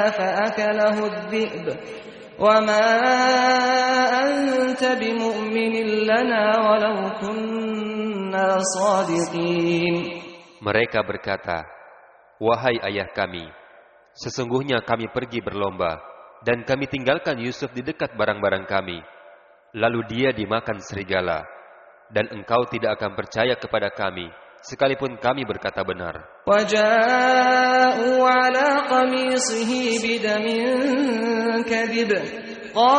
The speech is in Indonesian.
فأكله الذئب وما أنت بمؤمن لنا ولو كنا صادقين. Mereka berkata, wahai ayah kami, sesungguhnya kami pergi berlomba dan kami tinggalkan Yusuf di dekat barang-barang kami. Lalu dia dimakan serigala, dan engkau tidak akan percaya kepada kami, sekalipun kami berkata benar. وَجَاءُوا عَلَى قَمِيصِهِ بِدَمٍ كَذِبٍ